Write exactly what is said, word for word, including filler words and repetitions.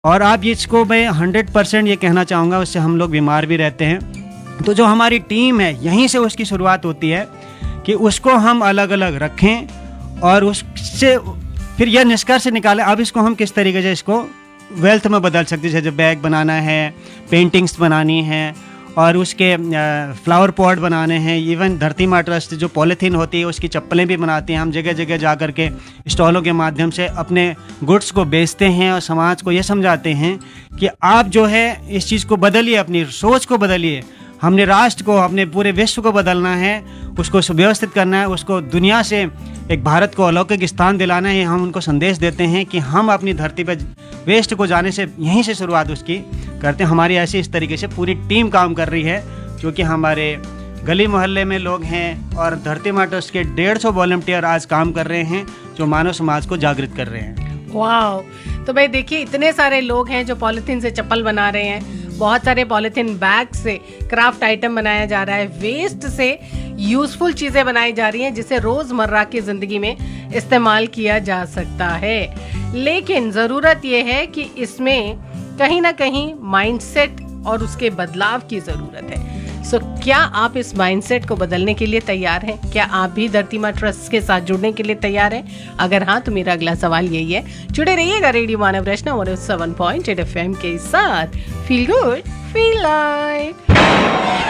और आप इसको मैं हंड्रेड परसेंट ये कहना चाहूँगा, उससे हम लोग बीमार भी रहते हैं। तो जो हमारी टीम है यहीं से उसकी शुरुआत होती है कि उसको हम अलग अलग रखें और उससे फिर यह निष्कर्ष निकालें अब इसको हम किस तरीके से इसको वेल्थ में बदल सकते हैं। जैसे बैग बनाना है, पेंटिंग्स बनानी है और उसके फ्लावर पॉट बनाने हैं। इवन धरती माँ ट्रस्ट जो पॉलीथीन होती है उसकी चप्पलें भी बनाती हैं। हम जगह जगह जा कर के स्टॉलों के माध्यम से अपने गुड्स को बेचते हैं और समाज को ये समझाते हैं कि आप जो है इस चीज़ को बदलिए, अपनी सोच को बदलिए। हमने राष्ट्र को, अपने पूरे विश्व को बदलना है, उसको सुव्यवस्थित करना है, उसको दुनिया से एक भारत को अलौकिक स्थान दिलाना है। हम उनको संदेश देते हैं कि हम अपनी धरती पर वेस्ट को जाने से यहीं से शुरुआत उसकी करते हैं। हमारी ऐसी इस तरीके से पूरी टीम काम कर रही है, क्योंकि हमारे गली मोहल्ले में लोग हैं और धरती माँ ट्रस्ट के डेढ़ सौ वॉलंटियर आज काम कर रहे हैं जो मानव समाज को जागृत कर रहे हैं। वाह! तो भाई देखिए, इतने सारे लोग हैं जो पॉलीथीन से चप्पल बना रहे हैं, बहुत सारे पॉलीथीन बैग से क्राफ्ट आइटम बनाया जा रहा है, वेस्ट से यूजफुल चीजें बनाई जा रही हैं जिसे रोजमर्रा की जिंदगी में इस्तेमाल किया जा सकता है। लेकिन जरूरत यह है कि इसमें कहीं ना कहीं माइंडसेट और उसके बदलाव की जरूरत है। सो so, क्या आप इस माइंडसेट को बदलने के लिए तैयार हैं? क्या आप भी धरती माँ ट्रस्ट के साथ जुड़ने के लिए तैयार हैं? अगर हाँ, तो मेरा अगला सवाल यही है, जुड़े रहिएगा रेडियो मानव रचना one O seven point eight F M के साथ। Feel good, feel like.